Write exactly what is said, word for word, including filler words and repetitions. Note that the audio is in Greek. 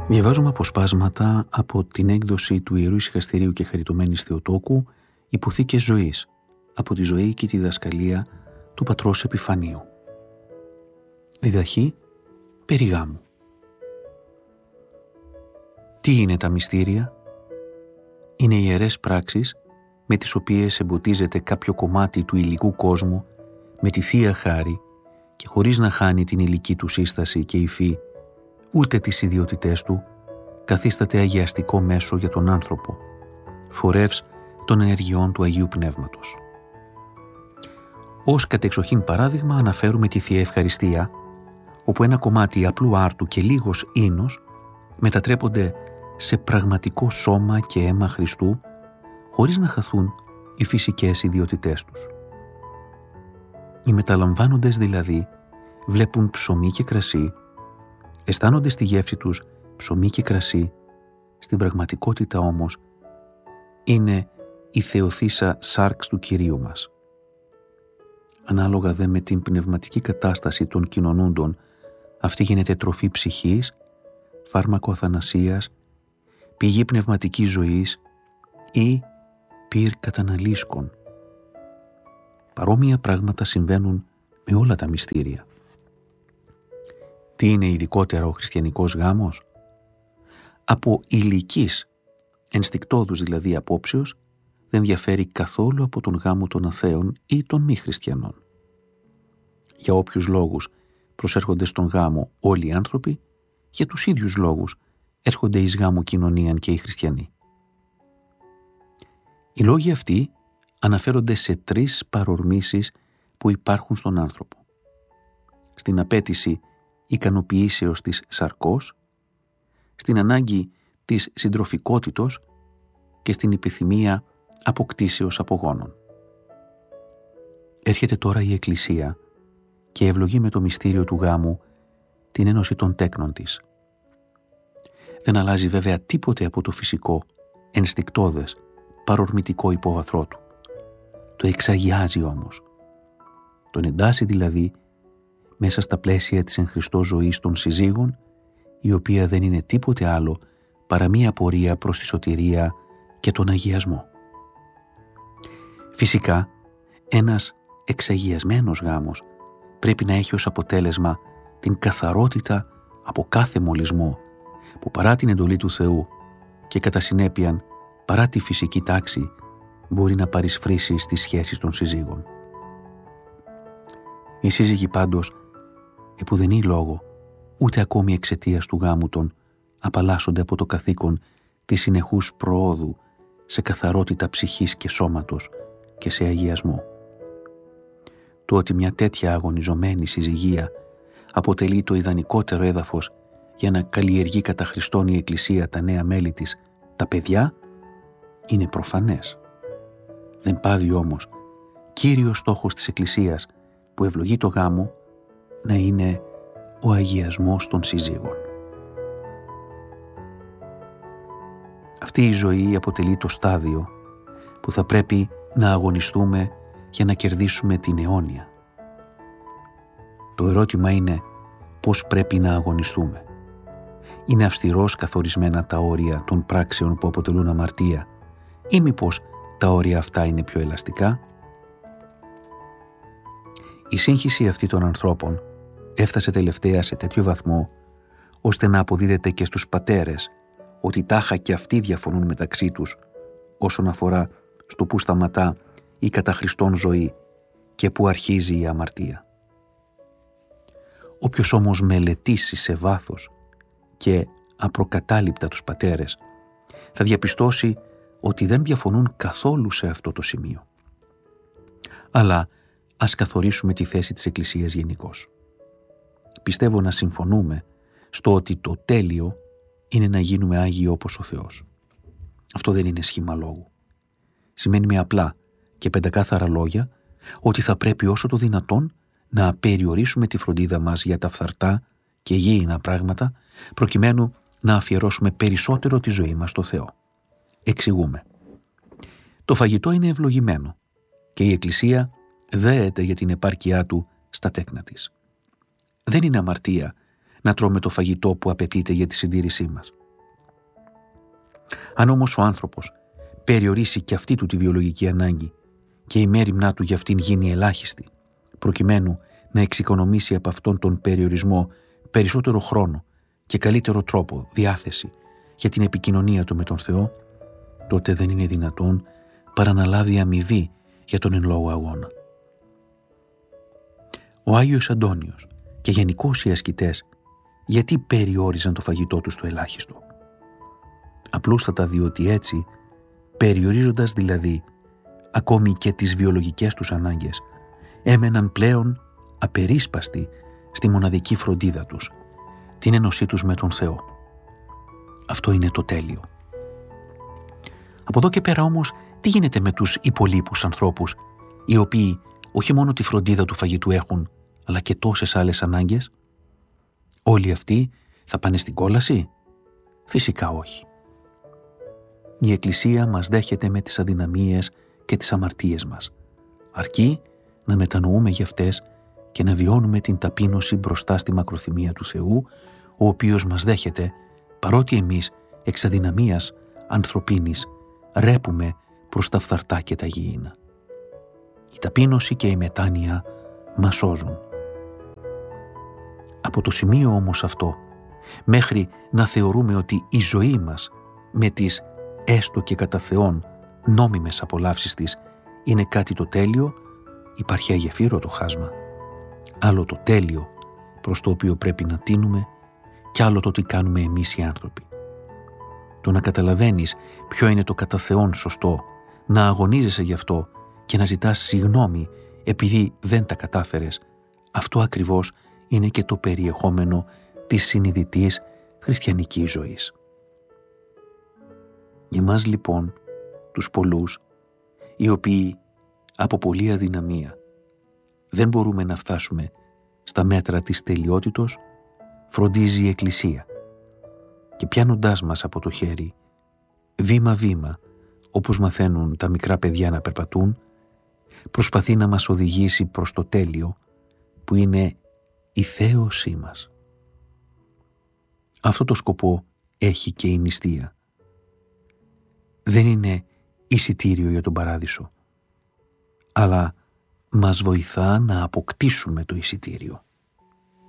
Διαβάζουμε αποσπάσματα από την έκδοση του Ιερού Ησυχαστηρίου και Χαριτωμένης Θεοτόκου «Υποθήκες ζωής», από τη ζωή και τη διδασκαλία του πατρός Επιφανίου. Διδαχή περί γάμου. Τι είναι τα μυστήρια? Είναι ιερές πράξεις με τις οποίες εμποτίζεται κάποιο κομμάτι του υλικού κόσμου με τη Θεία Χάρη και χωρίς να χάνει την υλική του σύσταση και υφή, ούτε τις ιδιότητές του, καθίσταται αγιαστικό μέσο για τον άνθρωπο, φορεύς των ενεργειών του Αγίου Πνεύματος. Ως κατεξοχήν παράδειγμα αναφέρουμε τη Θεία Ευχαριστία, όπου ένα κομμάτι απλού άρτου και λίγος ίνος μετατρέπονται σε πραγματικό σώμα και αίμα Χριστού, χωρίς να χαθούν οι φυσικές ιδιότητές τους. Οι μεταλαμβάνοντες δηλαδή βλέπουν ψωμί και κρασί, αισθάνονται στη γεύση τους ψωμί και κρασί, στην πραγματικότητα όμως είναι η θεοθύσα σάρξ του Κυρίου μας. Ανάλογα δε με την πνευματική κατάσταση των κοινωνούντων, αυτή γίνεται τροφή ψυχής, φάρμακο αθανασίας, πηγή πνευματικής ζωής ή πυρ καταναλύσκων. Παρόμοια πράγματα συμβαίνουν με όλα τα μυστήρια. Τι είναι ειδικότερα ο χριστιανικός γάμος? Από υλικής, ενστικτόδους δηλαδή απόψεως, δεν διαφέρει καθόλου από τον γάμο των αθέων ή των μη χριστιανών. Για όποιους λόγους προσέρχονται στον γάμο όλοι οι άνθρωποι, για τους ίδιους λόγους έρχονται εις γάμο κοινωνίαν και οι χριστιανοί. Οι λόγοι αυτοί αναφέρονται σε τρεις παρορμήσεις που υπάρχουν στον άνθρωπο. Στην απέτηση ικανοποιήσεως της σαρκός, στην ανάγκη της συντροφικότητος και στην επιθυμία αποκτήσεως απογόνων. Έρχεται τώρα η Εκκλησία και ευλογεί με το μυστήριο του γάμου την ένωση των τέκνων της. Δεν αλλάζει βέβαια τίποτε από το φυσικό, ενστικτώδες, παρορμητικό υπόβαθρό του. Το εξαγιάζει όμως. Τον εντάσσει δηλαδή μέσα στα πλαίσια της εν Χριστώ ζωής των συζύγων, η οποία δεν είναι τίποτε άλλο παρά μία πορεία προς τη σωτηρία και τον αγιασμό. Φυσικά, ένας εξαγιασμένος γάμος πρέπει να έχει ως αποτέλεσμα την καθαρότητα από κάθε μολυσμό που παρά την εντολή του Θεού και κατά συνέπειαν παρά τη φυσική τάξη μπορεί να παρισφρήσει στις σχέσεις των συζύγων. Οι σύζυγοι πάντως, επουδενή λόγο, ούτε ακόμη εξαιτίας του γάμου των, απαλλάσσονται από το καθήκον της συνεχούς προόδου σε καθαρότητα ψυχής και σώματος και σε αγιασμό. Το ότι μια τέτοια αγωνιζομένη συζυγία αποτελεί το ιδανικότερο έδαφος για να καλλιεργεί κατά Χριστόν η Εκκλησία τα νέα μέλη της, τα παιδιά, είναι προφανές. Δεν πάβει όμως κύριος στόχος της Εκκλησίας που ευλογεί το γάμο να είναι ο αγιασμός των συζύγων. Αυτή η ζωή αποτελεί το στάδιο που θα πρέπει να αγωνιστούμε για να κερδίσουμε την αιώνια. Το ερώτημα είναι πώς πρέπει να αγωνιστούμε. Είναι αυστηρός καθορισμένα τα όρια των πράξεων που αποτελούν αμαρτία ή μήπως τα όρια αυτά είναι πιο ελαστικά? Η σύγχυση αυτή των ανθρώπων έφτασε τελευταία σε τέτοιο βαθμό ώστε να αποδίδεται και στους πατέρες ότι τάχα και αυτοί διαφωνούν μεταξύ τους όσον αφορά στο που σταματά η κατά Χριστόν ζωή και που αρχίζει η αμαρτία. Όποιος όμως μελετήσει σε βάθος και απροκατάληπτα τους πατέρες θα διαπιστώσει ότι δεν διαφωνούν καθόλου σε αυτό το σημείο. Αλλά ας καθορίσουμε τη θέση της Εκκλησίας γενικώς. Πιστεύω να συμφωνούμε στο ότι το τέλειο είναι να γίνουμε Άγιοι όπως ο Θεός. Αυτό δεν είναι σχήμα λόγου. Σημαίνει με απλά και πεντακάθαρα λόγια ότι θα πρέπει όσο το δυνατόν να περιορίσουμε τη φροντίδα μας για τα φθαρτά και γήινα πράγματα προκειμένου να αφιερώσουμε περισσότερο τη ζωή μας στο Θεό. Εξηγούμε. Το φαγητό είναι ευλογημένο και η Εκκλησία δέεται για την επάρκειά του στα τέκνα της. Δεν είναι αμαρτία να τρώμε το φαγητό που απαιτείται για τη συντήρησή μας. Αν όμως ο άνθρωπος περιορίσει και αυτή του τη βιολογική ανάγκη και η μέριμνά του για αυτήν γίνει ελάχιστη, προκειμένου να εξοικονομήσει από αυτόν τον περιορισμό περισσότερο χρόνο και καλύτερο τρόπο, διάθεση για την επικοινωνία του με τον Θεό, τότε δεν είναι δυνατόν παρά να λάβει αμοιβή για τον εν λόγω αγώνα. Ο Άγιος Αντώνιος και γενικώς οι ασκητές γιατί περιόριζαν το φαγητό τους στο ελάχιστο? Απλούστατα διότι έτσι, περιορίζοντας δηλαδή ακόμη και τις βιολογικές τους ανάγκες, έμεναν πλέον απερίσπαστοι στη μοναδική φροντίδα τους, την ένωσή τους με τον Θεό. Αυτό είναι το τέλειο. Από εδώ και πέρα όμως, τι γίνεται με τους υπολείπους ανθρώπους, οι οποίοι όχι μόνο τη φροντίδα του φαγητού έχουν, αλλά και τόσες άλλες ανάγκες? Όλοι αυτοί θα πάνε στην κόλαση? Φυσικά όχι. Η Εκκλησία μας δέχεται με τις αδυναμίες και τις αμαρτίες μας, αρκεί να μετανοούμε για αυτές και να βιώνουμε την ταπείνωση μπροστά στη μακροθυμία του Θεού, ο οποίος μας δέχεται, παρότι εμείς εξ αδυναμίας ανθρωπίνης ρέπουμε προς τα φθαρτά και τα γήινα. Η ταπείνωση και η μετάνοια μας σώζουν. Από το σημείο όμως αυτό, μέχρι να θεωρούμε ότι η ζωή μας με τις έστω και κατά Θεόν νόμιμες απολαύσεις της είναι κάτι το τέλειο, υπάρχει αγεφύρωτο χάσμα. Άλλο το τέλειο προς το οποίο πρέπει να τίνουμε και άλλο το τι κάνουμε εμείς οι άνθρωποι. Το να καταλαβαίνεις ποιο είναι το κατά Θεόν σωστό, να αγωνίζεσαι γι' αυτό και να ζητάς συγγνώμη επειδή δεν τα κατάφερες, αυτό ακριβώς είναι και το περιεχόμενο της συνειδητής χριστιανικής ζωής. Για μας λοιπόν, τους πολλούς, οι οποίοι από πολλή αδυναμία δεν μπορούμε να φτάσουμε στα μέτρα της τελειότητος, φροντίζει η Εκκλησία και πιάνοντάς μας από το χέρι, βήμα-βήμα, όπως μαθαίνουν τα μικρά παιδιά να περπατούν, προσπαθεί να μας οδηγήσει προς το τέλειο που είναι η θέωσή μας. Αυτό το σκοπό έχει και η νηστεία. Δεν είναι εισιτήριο για τον παράδεισο, αλλά μας βοηθά να αποκτήσουμε το εισιτήριο.